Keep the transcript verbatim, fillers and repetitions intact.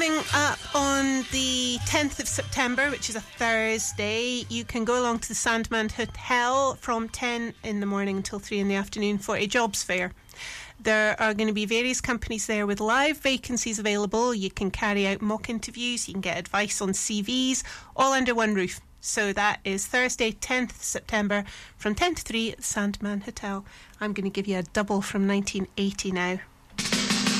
Coming up on the tenth of September, which is a Thursday, you can go along to the Sandman Hotel from ten in the morning until three in the afternoon for a jobs fair. There are going to be various companies there with live vacancies available. You can carry out mock interviews, you can get advice on C Vs, all under one roof. So that is Thursday, tenth of September, from ten to three at the Sandman Hotel. I'm going to give you a double from nineteen eighty now.